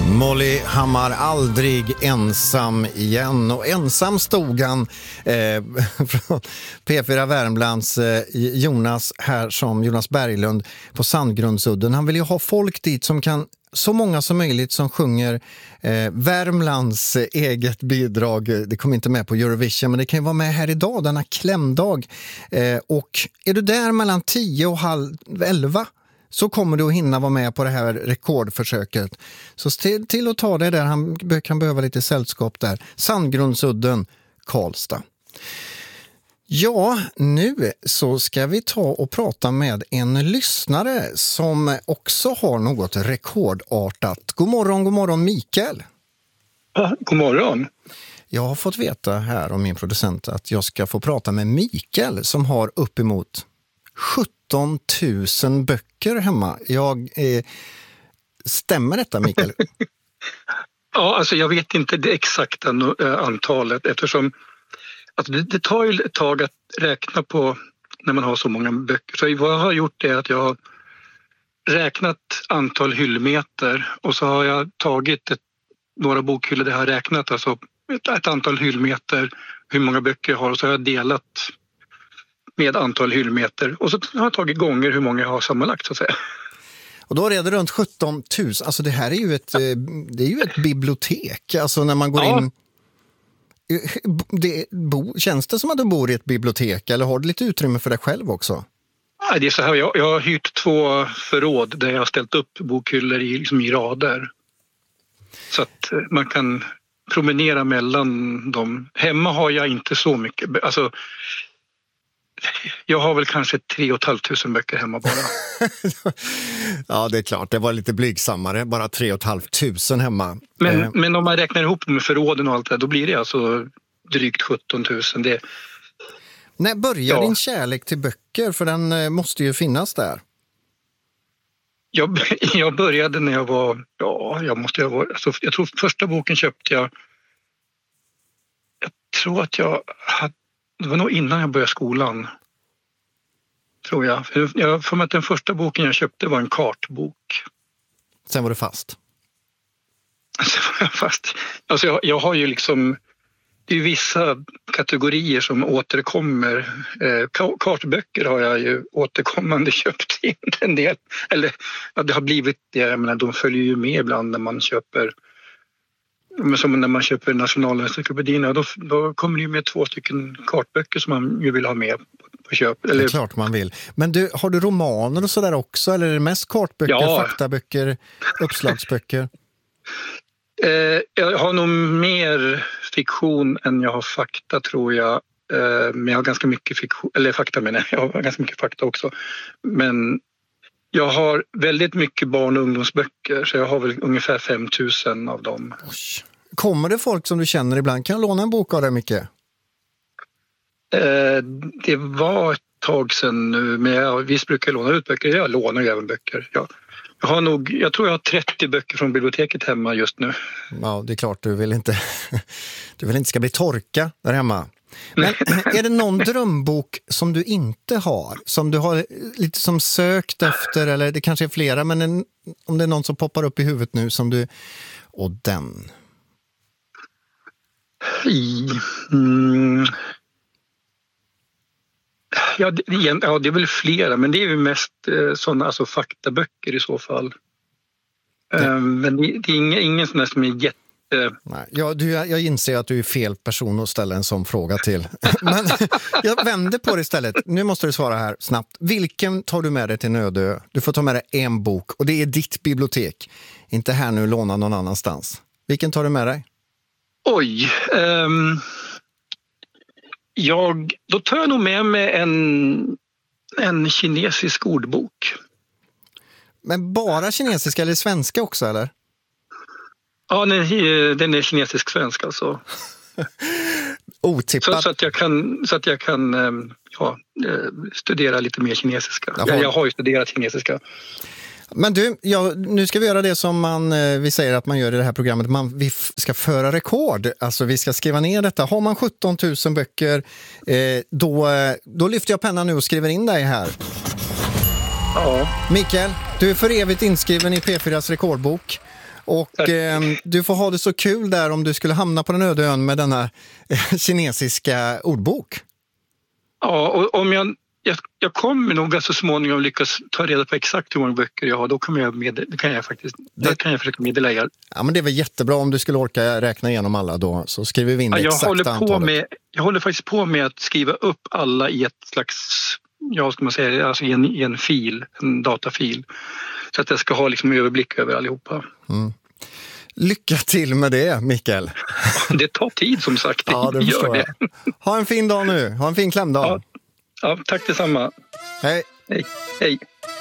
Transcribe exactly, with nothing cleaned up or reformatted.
Molly Hammar, aldrig ensam igen. Och ensam stod han eh, från P fyra Värmlands eh, Jonas här som Jonas Berglund på Sandgrundsudden. Han vill ju ha folk dit som kan, så många som möjligt som sjunger eh, Värmlands eh, eget bidrag. Det kommer inte med på Eurovision, men det kan ju vara med här idag, denna klämdag. Eh, och är du där mellan tio och halv elva så kommer du att hinna vara med på det här rekordförsöket. Så till, till att ta det där, han kan behöva lite sällskap där. Sandgrundsudden, Karlstad. Ja, nu så ska vi ta och prata med en lyssnare som också har något rekordartat. God morgon, god morgon Mikael. Ja, god morgon. Jag har fått veta här om min producent att jag ska få prata med Mikael som har uppemot sjutton tusen böcker hemma. Jag, eh, stämmer detta, Mikael? Ja, alltså jag vet inte det exakta antalet eftersom alltså det, det tar ju ett tag att räkna på när man har så många böcker. Så vad jag har gjort är att jag har räknat antal hyllmeter och så har jag tagit ett, några bokhyllor där jag har räknat alltså ett, ett antal hyllmeter, hur många böcker jag har, och så har jag delat med antal hyllmeter och så har jag tagit gånger hur många jag har sammanlagt så att säga. Och då är det runt sjutton tusen. Alltså det här är ju ett, det är ju ett bibliotek. Alltså när man går ja. in... Det, bo, känns det som att du bor i ett bibliotek eller har du lite utrymme för dig själv också? Nej, det är så här. Jag, jag har hyrt två förråd där jag har ställt upp bokhyllor i, liksom i rader. Så att man kan promenera mellan dem. Hemma har jag inte så mycket. Alltså... Jag har väl kanske tre och ett halvt tusen böcker hemma bara. Ja, det är klart. Det var lite blygsammare. Bara tre och ett halvt tusen hemma. Men, eh. men om man räknar ihop med förråden och allt det då blir det alltså drygt sjutton tusen. Det... När börjar ja. din kärlek till böcker? För den måste ju finnas där. Jag, jag började när jag var... Ja, jag måste jag var... Alltså, jag tror första boken köpte jag... Jag tror att jag hade... Det var nog innan jag började skolan, tror jag. Jag får med att den första boken jag köpte var en kartbok. Sen var det fast? Sen var jag fast. Alltså jag, jag har ju liksom... Det är ju vissa kategorier som återkommer. Eh, kartböcker har jag ju återkommande köpt in en del. Eller ja, det har blivit det. Jag menar, de följer ju med ibland när man köper... Men som när man köper Nationalencyklopedierna då, då kommer det ju med två stycken kartböcker som man ju vill ha med på köp. Eller... Det är klart man vill. Men du, har du romaner och sådär också? Eller är det mest kartböcker, ja. faktaböcker, uppslagsböcker? eh, jag har nog mer fiktion än jag har fakta tror jag. Eh, men jag har ganska mycket fiktion, eller fakta menar jag. Jag har ganska mycket fakta också. Men jag har väldigt mycket barn- och ungdomsböcker så jag har väl ungefär fem tusen av dem. Oj. Kommer det folk som du känner ibland? Kan jag låna en bok av dig, Micke? Eh, det var ett tag sedan nu, men jag, visst brukar jag låna ut böcker. Jag lånar ju även böcker. Jag, jag, har nog, jag tror jag har trettio böcker från biblioteket hemma just nu. Ja, det är klart du vill inte du vill inte ska bli torka där hemma. Men är det någon drömbok som du inte har? Som du har lite som sökt efter, eller det kanske är flera, men en, om det är någon som poppar upp i huvudet nu som du... Och den... Mm. Ja, det, ja, det är väl flera, men det är ju mest eh, sådana alltså, faktaböcker i så fall. Det... Um, men det, det är ingen, ingen sån där som är jätte... Nej, ja, du, jag inser att du är fel person att ställa en sån fråga till. Men jag vänder på det istället. Nu måste du svara här snabbt. Vilken tar du med dig till Nödö? Du får ta med dig en bok och det är ditt bibliotek. Inte här nu låna någon annanstans. Vilken tar du med dig? Oj. Um, jag, då tar jag nog med mig en, en kinesisk ordbok. Men bara kinesiska eller svenska också, eller? Ja, den är, den är kinesisk-svensk alltså. Otippat. Så, så att jag kan, så att jag kan ja, studera lite mer kinesiska. Jag, jag har ju studerat kinesiska. Men du, ja, nu ska vi göra det som man, vi säger att man gör i det här programmet. Man, vi ska föra rekord, alltså vi ska skriva ner detta. Har man sjutton tusen böcker, eh, då, då lyfter jag pennan nu och skriver in dig här. Ja. Mikael, du är för evigt inskriven i P fyras rekordbok. Och eh, du får ha det så kul där om du skulle hamna på den öde ön med denna eh, kinesiska ordbok. Ja, och om jag, jag, jag kommer nog så småningom lyckas ta reda på exakt hur många böcker jag har. Då kan jag, med, det kan jag faktiskt det, kan jag försöka meddela er. Ja, men det är väl jättebra om du skulle orka räkna igenom alla då. Så skriver vi in ja, jag exakt håller på antalet. med, Jag håller faktiskt på med att skriva upp alla i ett slags, ja ska man säga, alltså i en, i en fil, en datafil. Så att jag ska ha liksom överblick över allihopa. Mm. Lycka till med det, Mikael. Det tar tid som sagt. Ja, det förstår jag. Ha en fin dag nu. Ha en fin klämdag. Ja, ja, tack detsamma. Hej. Hej. Hej.